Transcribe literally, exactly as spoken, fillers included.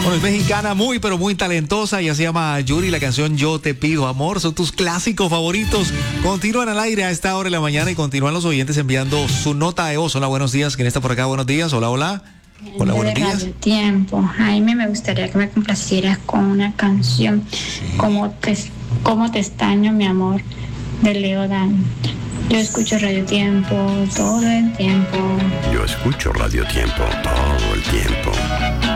Bueno, es mexicana, muy, pero muy talentosa. Ella se llama Yuri, la canción Yo Te Pido Amor. Son tus clásicos favoritos. Continúan al aire a esta hora de la mañana y continúan los oyentes enviando su nota de voz. Hola, buenos días. ¿Quién está por acá? Buenos días. Hola, hola. Hola, buenos días. Radio Tiempo. Jaime, me gustaría que me complacieras con una canción, sí. como, te, como te extraño, mi amor, de Leo Dan. Yo escucho Radio Tiempo todo el tiempo. Yo escucho Radio Tiempo todo el tiempo.